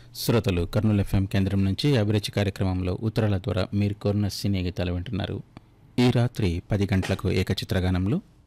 శ్రోతలు కర్నూలు ఎఫ్ఎం కేంద్రం నుంచి అభిరుచి కార్యక్రమంలో ఉత్తరాల ద్వారా మీరు కోరిన సినీ గీతాలు వింటున్నారు. ఈ రాత్రి 10 గంటలకు ఏకచిత్రగానంలో